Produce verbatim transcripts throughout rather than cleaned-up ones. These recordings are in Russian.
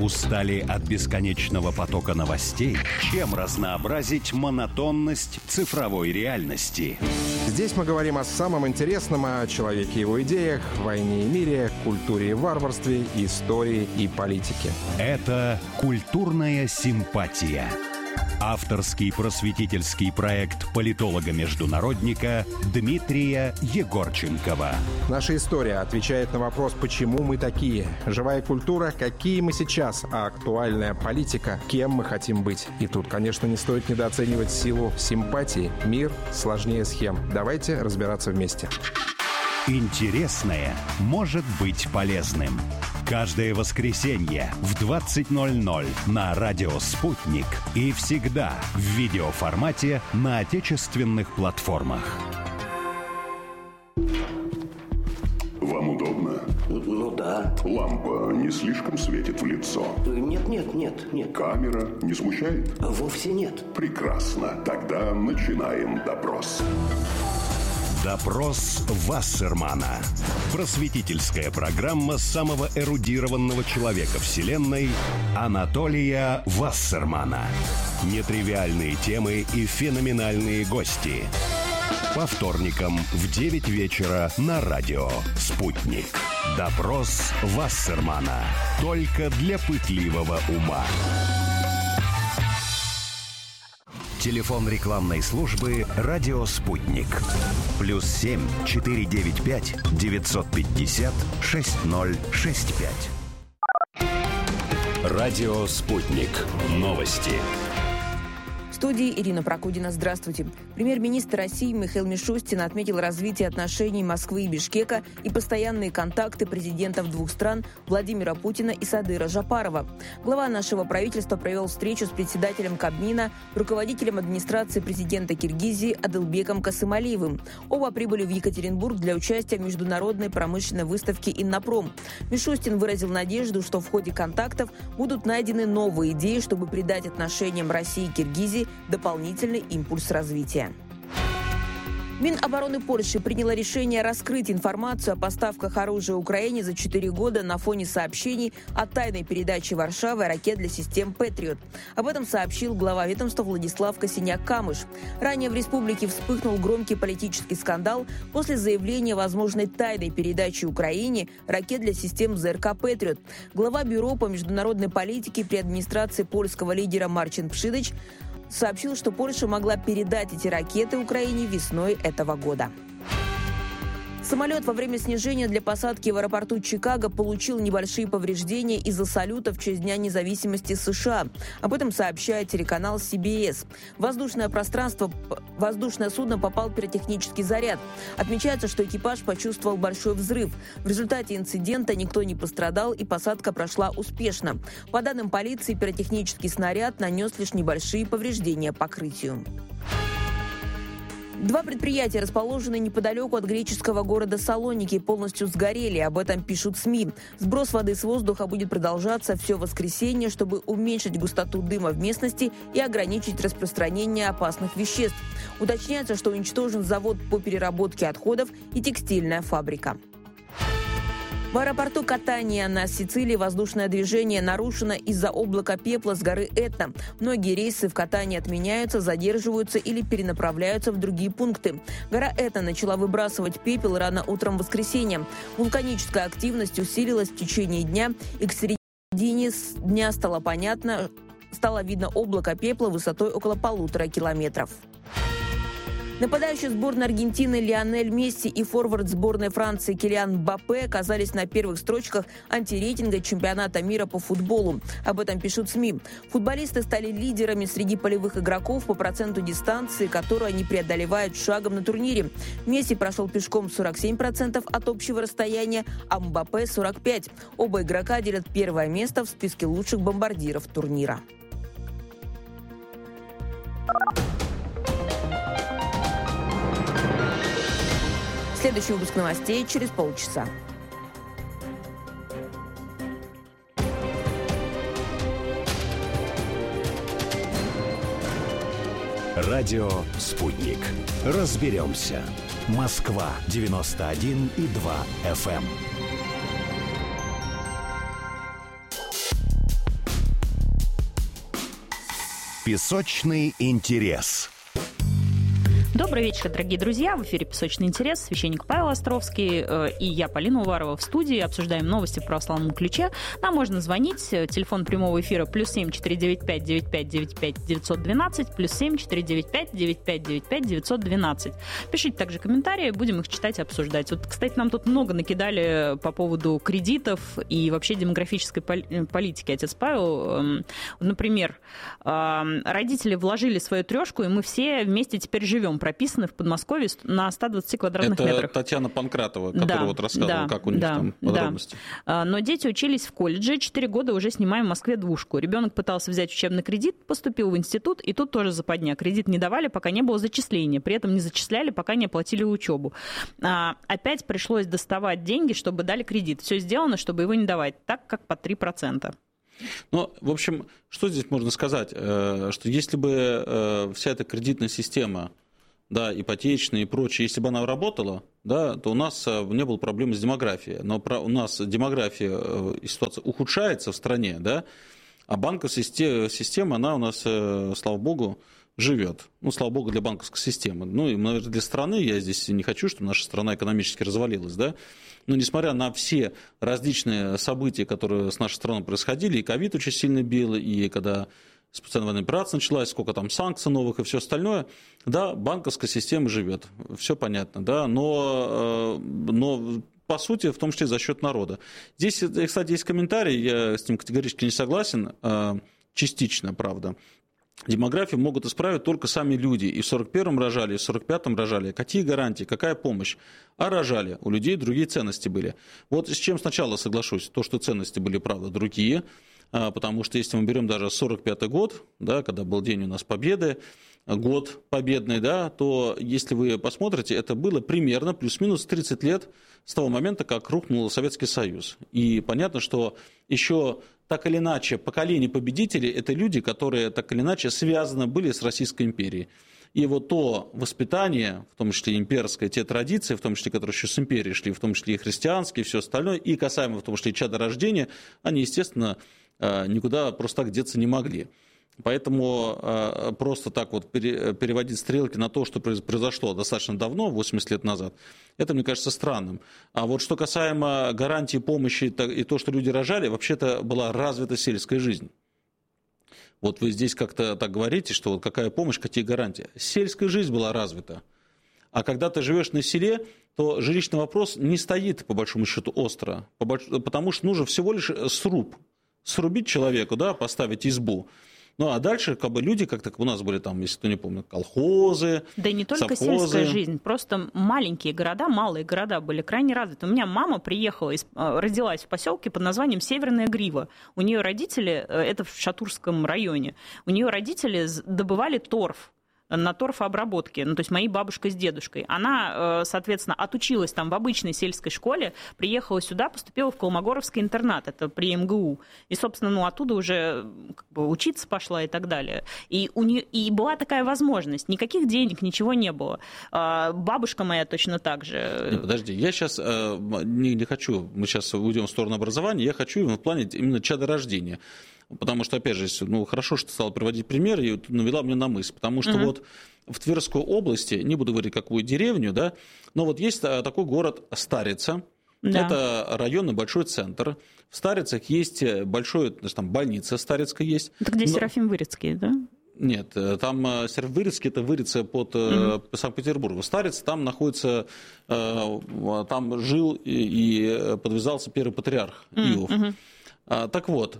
Устали от бесконечного потока новостей? Чем разнообразить монотонность цифровой реальности? Здесь мы говорим о самом интересном, о человеке и его идеях, войне и мире, культуре и варварстве, истории и политике. Это «Культурная симпатия». Авторский просветительский проект политолога-международника Дмитрия Егорченкова. Наша история отвечает на вопрос, почему мы такие. Живая культура, какие мы сейчас, а актуальная политика, кем мы хотим быть. И тут, конечно, не стоит недооценивать силу симпатии. Мир сложнее схем. Давайте разбираться вместе. Интересное может быть полезным. Каждое воскресенье в двадцать ноль ноль на радио «Спутник» и всегда в видеоформате на отечественных платформах. Вам удобно? Ну да. Лампа не слишком светит в лицо? Нет, нет, нет, нет. Камера не смущает? Вовсе нет. Прекрасно. Тогда начинаем допрос. Допрос Вассермана. Просветительская программа самого эрудированного человека Вселенной Анатолия Вассермана. Нетривиальные темы и феноменальные гости. По вторникам в девять вечера на радио «Спутник». Допрос Вассермана. Только для пытливого ума. Телефон рекламной службы «Радио Спутник». Плюс семь четыре девять пять девятьсот пятьдесят шесть ноль шесть пять. Радио Спутник. Новости. В студии Ирина Прокудина. Здравствуйте. Премьер-министр России Михаил Мишустин отметил развитие отношений Москвы и Бишкека и постоянные контакты президентов двух стран Владимира Путина и Садыра Жапарова. Глава нашего правительства провел встречу с председателем Кабмина, руководителем администрации президента Киргизии Адылбеком Касымалиевым. Оба прибыли в Екатеринбург для участия в международной промышленной выставке «Иннопром». Мишустин выразил надежду, что в ходе контактов будут найдены новые идеи, чтобы придать отношениям России и Киргизии дополнительный импульс развития. Минобороны Польши приняло решение раскрыть информацию о поставках оружия Украине за четыре года на фоне сообщений о тайной передаче Варшавой ракет для систем «Патриот». Об этом сообщил глава ведомства Владислав Косиняк-Камыш. Ранее в республике вспыхнул громкий политический скандал после заявления о возможной тайной передаче Украине ракет для систем ЗРК «Патриот». Глава бюро по международной политике при администрации польского лидера Марчин Пшидыч сообщил, что Польша могла передать эти ракеты Украине весной этого года. Самолет во время снижения для посадки в аэропорту Чикаго получил небольшие повреждения из-за салюта в честь Дня независимости США. Об этом сообщает телеканал си би эс. Воздушное пространство, воздушное судно попал в пиротехнический заряд. Отмечается, что экипаж почувствовал большой взрыв. В результате инцидента никто не пострадал и посадка прошла успешно. По данным полиции, пиротехнический снаряд нанес лишь небольшие повреждения покрытию. Два предприятия, расположенные неподалеку от греческого города Салоники, полностью сгорели. Об этом пишут СМИ. Сброс воды с воздуха будет продолжаться все воскресенье, чтобы уменьшить густоту дыма в местности и ограничить распространение опасных веществ. Уточняется, что уничтожен завод по переработке отходов и текстильная фабрика. В аэропорту Катания на Сицилии воздушное движение нарушено из-за облака пепла с горы Этна. Многие рейсы в Катании отменяются, задерживаются или перенаправляются в другие пункты. Гора Этна начала выбрасывать пепел рано утром воскресенья. Вулканическая активность усилилась в течение дня, и к середине дня стало понятно, стало видно облако пепла высотой около полутора километров. Нападающий сборной Аргентины Лионель Месси и форвард сборной Франции Килиан Мбаппе оказались на первых строчках антирейтинга чемпионата мира по футболу. Об этом пишут СМИ. Футболисты стали лидерами среди полевых игроков по проценту дистанции, которую они преодолевают шагом на турнире. Месси прошел пешком сорок семь процентов от общего расстояния, а Мбаппе – сорок пять процентов. Оба игрока делят первое место в списке лучших бомбардиров турнира. Следующий выпуск новостей через полчаса. Радио «Спутник». Разберемся. Москва девяносто один и два эф эм. Песочный интерес. Добрый вечер, дорогие друзья. В эфире «Песочный интерес». Священник Павел Островский э, и я, Полина Уварова, в студии. Обсуждаем новости в православном ключе. Нам можно звонить. Телефон прямого эфира плюс семь четыре девять пять девять пять девять пять девятьсот двенадцать, плюс семь четыре девять пять девять пять девять пять девятьсот двенадцать. Пишите также комментарии, будем их читать и обсуждать. Вот, кстати, нам тут много накидали по поводу кредитов и вообще демографической политики. Отец Павел, например, родители вложили свою трешку, и мы все вместе теперь живем, прописаны в Подмосковье на ста двадцати квадратных Это метрах. Это Татьяна Панкратова, которая да, вот рассказывала, да, как у них да, там подробности. Да. Но дети учились в колледже, четыре года уже снимаем в Москве двушку. Ребенок пытался взять учебный кредит, поступил в институт, и тут тоже западня. Кредит не давали, пока не было зачисления. При этом не зачисляли, пока не оплатили учебу. А, опять пришлось доставать деньги, чтобы дали кредит. Все сделано, чтобы его не давать, так как по три процента. Ну, в общем, что здесь можно сказать? Что если бы вся эта кредитная система, да, ипотечные и прочее, если бы она работала, да, то у нас не было проблемы с демографией. Но у нас демография и ситуация ухудшается в стране, да, а банковская система, она у нас, слава богу, живет. Ну, слава богу, для банковской системы. Ну, и, наверное, для страны, я здесь не хочу, чтобы наша страна экономически развалилась, да, но несмотря на все различные события, которые с нашей страной происходили, и ковид очень сильно бил, и когда специальная военная операция началась, сколько там санкций новых и все остальное, да, банковская система живет, все понятно, да, но, но по сути, в том числе за счет народа. Здесь, кстати, есть комментарий, я с ним категорически не согласен, частично, правда. Демографию могут исправить только сами люди. И в сорок первом рожали, и в сорок пятом рожали. Какие гарантии, какая помощь? А рожали. У людей другие ценности были. Вот с чем сначала соглашусь. То, что ценности были, правда, другие. Потому что если мы берем даже сорок пятый год, да, когда был день у нас Победы, год победный, да, то если вы посмотрите, это было примерно плюс-минус тридцать лет с того момента, как рухнул Советский Союз. И понятно, что еще так или иначе поколение победителей – это люди, которые так или иначе связаны были с Российской империей. И вот то воспитание, в том числе имперское, те традиции, в том числе, которые еще с империей шли, в том числе и христианские, и все остальное, и касаемо, в том числе, и чадорождения, они, естественно, никуда просто так деться не могли. Поэтому просто так вот переводить стрелки на то, что произошло достаточно давно, восемьдесят лет назад, это, мне кажется, странным. А вот что касаемо гарантии помощи и то, что люди рожали, вообще-то была развита сельская жизнь. Вот вы здесь как-то так говорите, что вот какая помощь, какие гарантии. Сельская жизнь была развита. А когда ты живешь на селе, то жилищный вопрос не стоит, по большому счету, остро, потому что нужен всего лишь сруб. Срубить человеку, да, поставить избу. Ну, а дальше, как бы, люди, как-то у нас были там, если кто не помнит, колхозы, да и не только совхозы. Сельская жизнь, просто маленькие города, малые города были крайне развиты. У меня мама приехала, из, родилась в поселке под названием Северная Грива. У нее родители, это в Шатурском районе, у нее родители добывали торф на торфообработке, ну, то есть моей бабушкой с дедушкой. Она, соответственно, отучилась там в обычной сельской школе, приехала сюда, поступила в Колмогоровский интернат, это при эм гэ у. И, собственно, ну, оттуда уже как бы учиться пошла и так далее. И, у нее, и была такая возможность. Никаких денег, ничего не было. Бабушка моя точно так же. Не, подожди, я сейчас э, не, не хочу, мы сейчас уйдем в сторону образования, я хочу в плане именно чадорождения. Потому что, опять же, ну, хорошо, что ты стала приводить пример, и навела мне на мысль. Потому что uh-huh. вот в Тверской области, не буду говорить, какую деревню, да, но вот есть такой город Старица. Да. Это районный большой центр. В Старицах есть большой, там больница Старицкая есть. Это где но... Серафим Вырицкий, да? Нет, там Серафим Вырицкий, это Вырица под uh-huh. Санкт-Петербургом. Старица, там находится, там жил и подвязался первый патриарх Иов. Uh-huh. Так вот,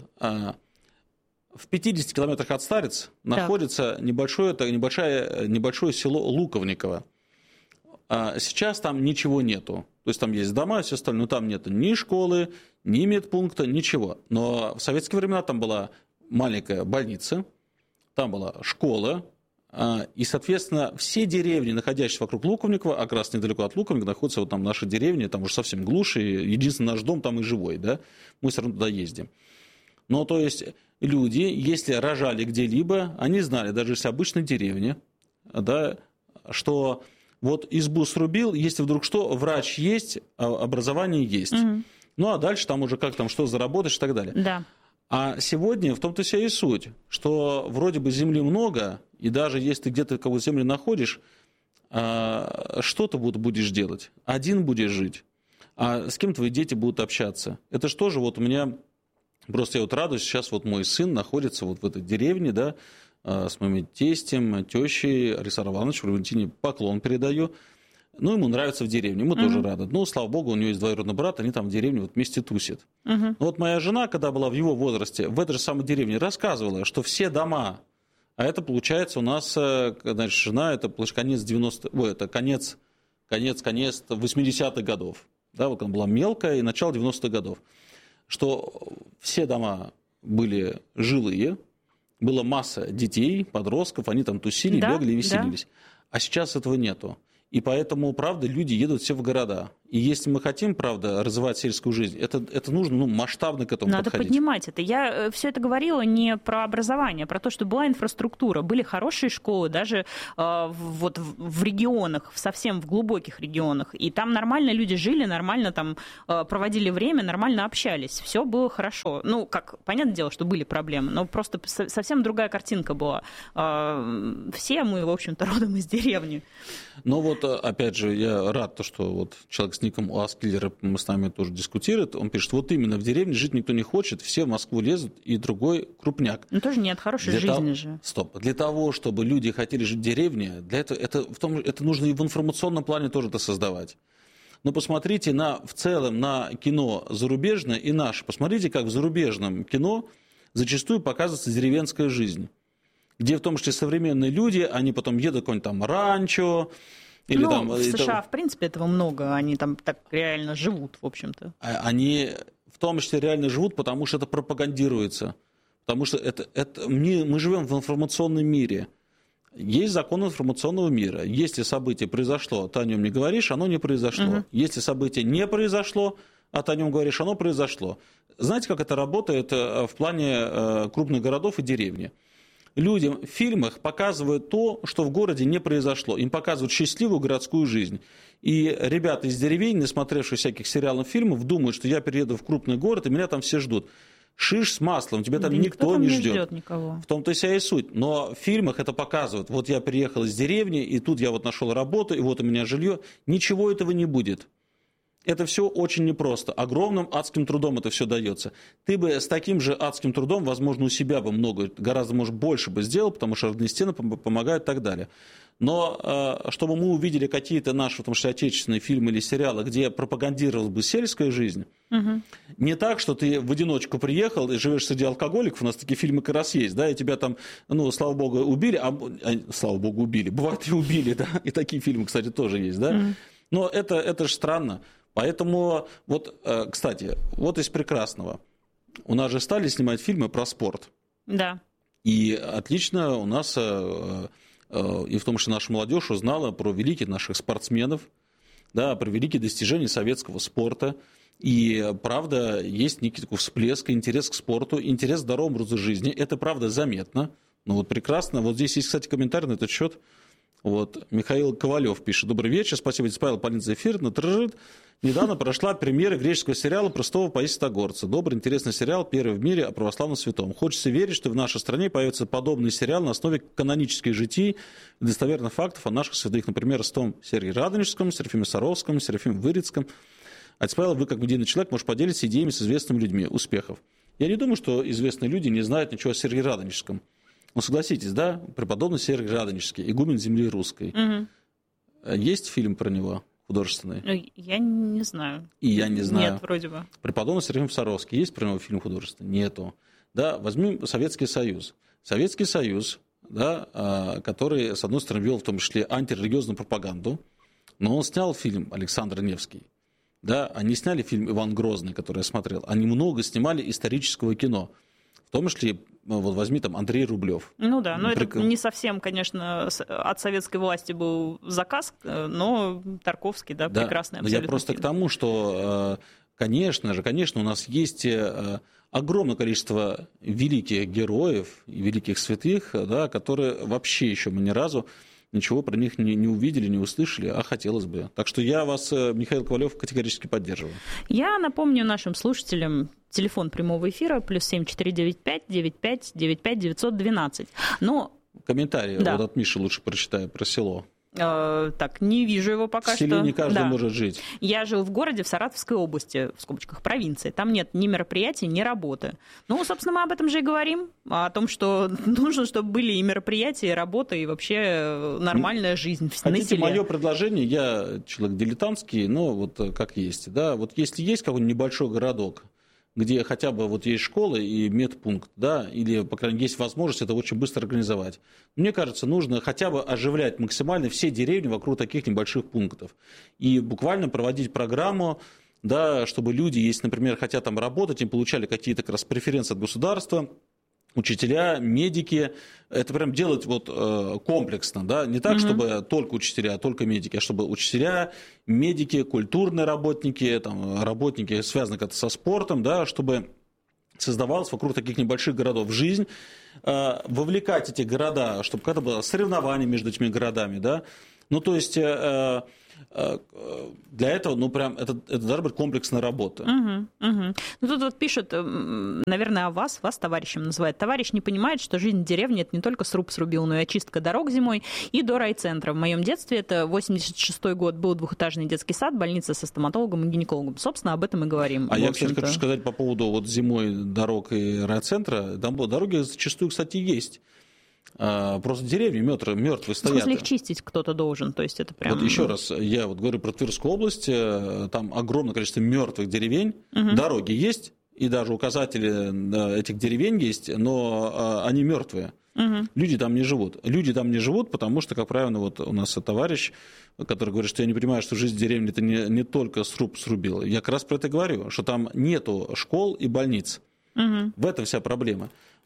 в пятидесяти километрах от Стариц так. находится небольшое, небольшое, небольшое село Луковниково. Сейчас там ничего нету. То есть там есть дома и все остальное, но там нет ни школы, ни медпункта, ничего. Но в советские времена там была маленькая больница, там была школа, и, соответственно, все деревни, находящиеся вокруг Луковникова, а как раз недалеко от Луковника находятся вот там наши деревни, там уже совсем глушь, и единственный наш дом там и живой, да, мы все равно туда ездим. Но то есть люди, если рожали где-либо, они знали, даже если обычной деревне, да, что вот избу срубил, если вдруг что, врач есть, образование есть. Угу. Ну, а дальше там уже как там, что заработаешь и так далее. Да. А сегодня в том-то вся и суть, что вроде бы земли много, и даже если ты где-то какую-то землю находишь, что ты будешь делать? Один будешь жить, а с кем твои дети будут общаться? Это же тоже вот у меня, просто я вот радуюсь, сейчас вот мой сын находится вот в этой деревне, да, с моим тестем, тещей, Александром Ивановичем, Валентине поклон передаю. Ну, ему нравится в деревне, мы uh-huh. тоже рады. Ну, слава богу, у него есть двоюродный брат, они там в деревне вот вместе тусят. Uh-huh. Вот моя жена, когда была в его возрасте, в этой же самой деревне, рассказывала, что все дома, а это получается у нас, значит, жена, это конец девяностых, ой, это конец, конец, конец восьмидесятых годов. Да, вот она была мелкая, и начало девяностых годов. Что все дома были жилые, была масса детей, подростков, они там тусили, да, бегали и веселились. Да. А сейчас этого нету. И поэтому, правда, люди едут все в города. И если мы хотим, правда, развивать сельскую жизнь, это, это нужно ну, масштабно к этому Надо подходить. Надо поднимать это. Я все это говорила не про образование, а про то, что была инфраструктура, были хорошие школы, даже э, вот в регионах, совсем в глубоких регионах. И там нормально люди жили, нормально там э, проводили время, нормально общались. Все было хорошо. Ну, как, понятное дело, что были проблемы, но просто совсем другая картинка была. Э, все мы, в общем-то, родом из деревни. Ну вот, опять же, я рад, то, что вот человек с ником Аскиллер с нами тоже дискутирует. Он пишет, вот именно в деревне жить никто не хочет, все в Москву лезут, и другой крупняк. Ну тоже нет хорошей для жизни того... же. Стоп. Для того, чтобы люди хотели жить в деревне, для этого это, в том, это нужно и в информационном плане тоже это создавать. Но посмотрите на, в целом на кино зарубежное и наше. Посмотрите, как в зарубежном кино зачастую показывается деревенская жизнь. Где в том числе современные люди, они потом едут в какое-нибудь там ранчо. Или ну, там, в США, это... в принципе, этого много. Они там так реально живут, в общем-то. Они в том числе реально живут, потому что это пропагандируется. Потому что это, это, мы, мы живем в информационном мире. Есть закон информационного мира. Если событие произошло, ты о нем не говоришь, оно не произошло. Угу. Если событие не произошло, а ты о нем говоришь, оно произошло. Знаете, как это работает в плане крупных городов и деревни? Людям в фильмах показывают то, что в городе не произошло. Им показывают счастливую городскую жизнь. И ребята из деревень, насмотревшие всяких сериалов, фильмов, думают, что я перееду в крупный город, и меня там все ждут. Шиш с маслом, тебя там да никто, никто там не ждет. ждет никого. В том-то и вся и суть. Но в фильмах это показывают. Вот я приехал из деревни, и тут я вот нашел работу, и вот у меня жилье. Ничего этого не будет. Это все очень непросто. Огромным адским трудом это все дается. Ты бы с таким же адским трудом, возможно, у себя бы много, гораздо, может, больше бы сделал, потому что родные стены помогают и так далее. Но чтобы мы увидели какие-то наши, в том числе отечественные фильмы или сериалы, где пропагандировалась бы сельская жизнь, угу. Не так, что ты в одиночку приехал и живешь среди алкоголиков, у нас такие фильмы как раз есть, да, и тебя там, ну, слава богу, убили, а, а слава богу, убили, бывает и убили, да, и такие фильмы, кстати, тоже есть, да. Угу. Но это, это же странно. Поэтому, вот, кстати, вот из прекрасного. У нас же стали снимать фильмы про спорт. Да. И отлично у нас, и в том числе наша молодежь узнала про великих наших спортсменов, да, про великие достижения советского спорта. И, правда, есть некий такой всплеск, интерес к спорту, интерес к здоровому образу жизни. Это, правда, заметно. Ну вот прекрасно. Вот здесь есть, кстати, комментарий на этот счет. Вот, Михаил Ковалев пишет. Добрый вечер, спасибо, Павел, Полин, за эфир. Недавно прошла премьера греческого сериала «Простого Паисия-Горца». Добрый, интересный сериал, первый в мире о православном святом. Хочется верить, что в нашей стране появится подобный сериал на основе канонических житий и достоверных фактов о наших святых. Например, о святом Сергии Радонежском, Серафиме Саровском, Серафиме Вырицком. А Павел, вы как медийный человек можете поделиться идеями с известными людьми. Успехов. Я не думаю, что известные люди не знают ничего о Сергии Радонежском. Ну, согласитесь, да? Преподобный Сергий Радонежский, игумен земли русской. Угу. Есть фильм про него художественный? Я не знаю. И я не знаю. Нет, вроде бы. Преподобный Серафим Саровский. Есть про него фильм художественный? Нету. Да, возьмем Советский Союз. Советский Союз, да, который, с одной стороны, вел в том числе антирелигиозную пропаганду, но он снял фильм «Александр Невский». Да, они сняли фильм «Иван Грозный», который я смотрел. Они много снимали исторического кино. В том числе, вот возьми там Андрей Рублев. Ну да, но Прик... это не совсем, конечно, от советской власти был заказ, но Тарковский, да, да прекрасный абсолютно. Я просто фильм. К тому, что, конечно же, конечно, у нас есть огромное количество великих героев и великих святых, да, которые вообще еще мы ни разу ничего про них не, не увидели, не услышали, а хотелось бы. Так что я вас, Михаил Ковалев, категорически поддерживаю. Я напомню нашим слушателям телефон прямого эфира плюс семь четыре девять пять девять пять девять пять девятьсот двенадцать. Но... Комментарий да. вот от Миши лучше прочитаю про село. Э, так, не вижу его пока что. В селе что. Не каждый да. может жить. Я жил в городе в Саратовской области, в скобочках, провинции. Там нет ни мероприятий, ни работы. Ну, собственно, мы об этом же и говорим. О том, что нужно, чтобы были и мероприятия, и работа, и вообще нормальная жизнь в селе. Хотите мое предложение? Я человек дилетантский, но вот как есть. Да? Вот если есть какой-нибудь небольшой городок, где хотя бы вот есть школа и медпункт, да, или, по крайней мере, есть возможность это очень быстро организовать. Мне кажется, нужно хотя бы оживлять максимально все деревни вокруг таких небольших пунктов. И буквально проводить программу, да, чтобы люди, если, например, хотят там работать, им получали какие-то как раз преференции от государства, учителя, медики, это прям делать вот э, комплексно, да, не так, mm-hmm. чтобы только учителя, только медики, а чтобы учителя, медики, культурные работники, там, работники, связанные как-то со спортом, да, чтобы создавалась вокруг таких небольших городов жизнь, э, вовлекать эти города, чтобы когда было соревнование между этими городами, да, ну, то есть... Э, для этого, ну, прям, это, это должна быть комплексная работа. Угу, угу. Ну, тут вот пишут, наверное, о вас, вас товарищем называют. Товарищ не понимает, что жизнь в деревне – это не только сруб срубил, но и очистка дорог зимой и до райцентра. В моем детстве, это восемьдесят шестой год, был двухэтажный детский сад, больница со стоматологом и гинекологом. Собственно, об этом и говорим. А я, кстати, хочу сказать по поводу вот зимой дорог и райцентра. Там дороги зачастую, кстати, есть. Просто деревни мертвые, мертвые стоят. В смысле, их чистить кто-то должен, то есть это прям... Вот еще раз, я вот говорю про Тверскую область, там огромное количество мертвых деревень, угу. Дороги есть, и даже указатели этих деревень есть, но они мертвые. Угу. Люди там не живут. Люди там не живут, потому что, как правило, вот у нас товарищ, который говорит, что я не понимаю, что жизнь в деревне это не, не только сруб срубил. Я как раз про это говорю, что там нету школ и больниц. Угу. В этом вся проблема.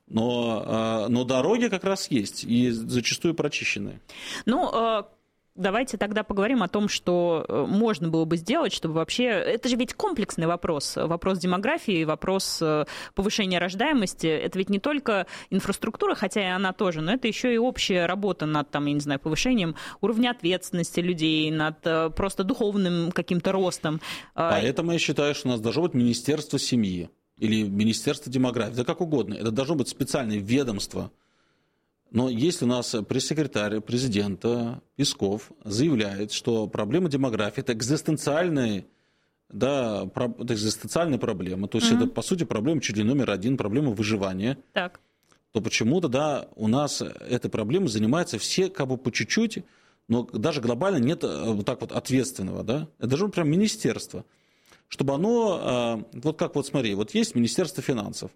Но, но дороги как раз есть, и зачастую прочищенные. Ну, давайте тогда поговорим о том, что можно было бы сделать, чтобы вообще... Это же ведь комплексный вопрос. Вопрос демографии, вопрос повышения рождаемости. Это ведь не только инфраструктура, хотя и она тоже, но это еще и общая работа над, там, я не знаю, повышением уровня ответственности людей, над просто духовным каким-то ростом. Поэтому я считаю, что у нас должно быть Министерство семьи. Или Министерство демографии, да как угодно. Это должно быть специальное ведомство. Но если у нас пресс-секретарь президента Песков заявляет, что проблема демографии – это экзистенциальная, да, экзистенциальная проблема, то есть mm-hmm. это, по сути, проблема чуть ли номер один, проблема выживания, так. то почему-то, да, у нас этой проблемой занимаются все как бы по чуть-чуть, но даже глобально нет вот так вот ответственного, да. Это должно быть прям министерство. Чтобы оно, вот как вот смотри, вот есть Министерство финансов.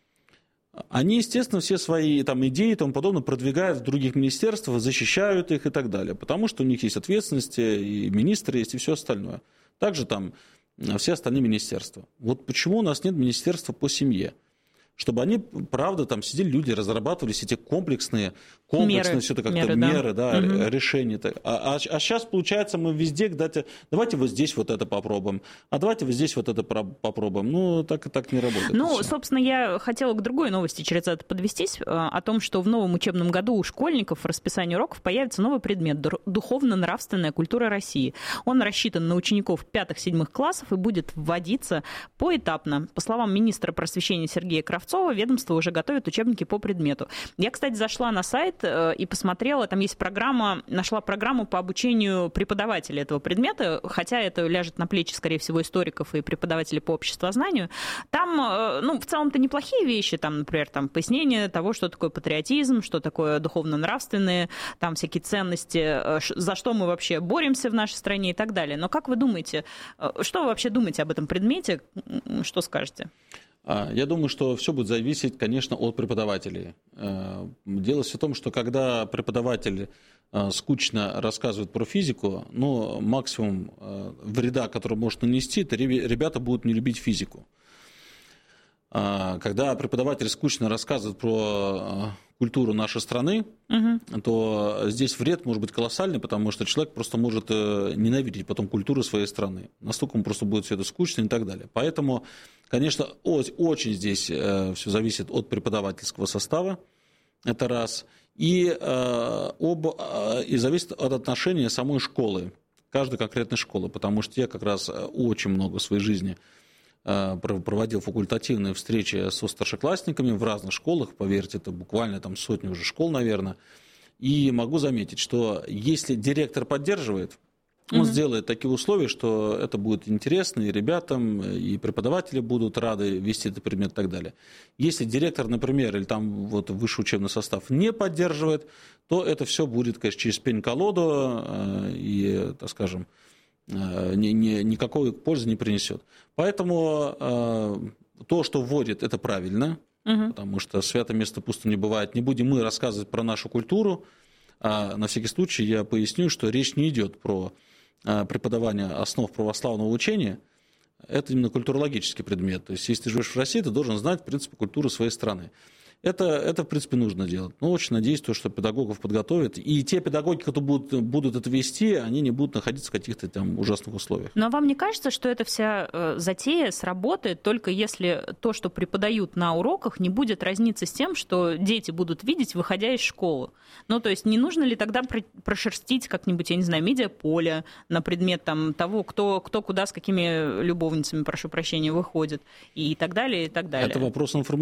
Они, естественно, все свои там, идеи и тому подобное продвигают в других министерствах, защищают их и так далее, потому что у них есть ответственность, и министры есть, и все остальное. Также там все остальные министерства. Вот почему у нас нет министерства по семье? Чтобы они, правда, там сидели люди, разрабатывали эти комплексные, комплексные все это как-то меры, меры, да, да, угу. решения. А, а, а сейчас, получается, мы везде, давайте, давайте вот здесь вот это попробуем, а давайте вот здесь вот это попробуем. Ну, так и так не работает. Ну, все. Собственно, я хотела к другой новости через это подвестись, о том, что в новом учебном году у школьников в расписании уроков появится новый предмет – духовно-нравственная культура России. Он рассчитан на учеников пятых-седьмых классов и будет вводиться поэтапно. По словам министра просвещения Сергея Кравцова, ведомство уже готовит учебники по предмету. Я, кстати, зашла на сайт и посмотрела, там есть программа, нашла программу по обучению преподавателей этого предмета, хотя это ляжет на плечи, скорее всего, историков и преподавателей по обществознанию. Там, ну, в целом-то неплохие вещи, там, например, там, пояснение того, что такое патриотизм, что такое духовно-нравственные, там, всякие ценности, за что мы вообще боремся в нашей стране и так далее. Но как вы думаете, что вы вообще думаете об этом предмете? Что скажете? Я думаю, что все будет зависеть, конечно, от преподавателей. Дело все в том, что когда преподаватель скучно рассказывает про физику, ну, максимум вреда, который может нанести, это ребята будут не любить физику. Когда преподаватель скучно рассказывает про культуру нашей страны, угу. то здесь вред может быть колоссальный, потому что человек просто может ненавидеть потом культуру своей страны. Настолько ему просто будет все это скучно и так далее. Поэтому, конечно, очень здесь все зависит от преподавательского состава. Это раз. И, э, об, э, и зависит от отношения самой школы, каждой конкретной школы, потому что я как раз очень много в своей жизни э, проводил факультативные встречи со старшеклассниками в разных школах, поверьте, это буквально там сотни уже школ, наверное, и могу заметить, что если директор поддерживает, он mm-hmm. сделает такие условия, что это будет интересно и ребятам, и преподаватели будут рады вести этот предмет и так далее. Если директор, например, или там вот высший учебный состав не поддерживает, то это все будет, конечно, через пень-колоду и, так скажем, ни, ни, никакой пользы не принесет. Поэтому то, что вводит, это правильно, mm-hmm. потому что свято место пусто не бывает. Не будем мы рассказывать про нашу культуру, а на всякий случай я поясню, что речь не идет про преподавание основ православного учения, это именно культурологический предмет. То есть, если ты живешь в России, ты должен знать, в принципе, культуру своей страны. Это, это в принципе, нужно делать. Но очень надеюсь, что педагогов подготовят. И те педагоги, которые будут, будут это вести, они не будут находиться в каких-то там ужасных условиях. Но вам не кажется, что эта вся затея сработает только если то, что преподают на уроках, не будет разниться с тем, что дети будут видеть, выходя из школы? Ну, то есть не нужно ли тогда прошерстить как-нибудь, я не знаю, медиаполе на предмет там, того, кто, кто куда с какими любовницами, прошу прощения, выходит, и так далее, и так далее? Это вопрос информации.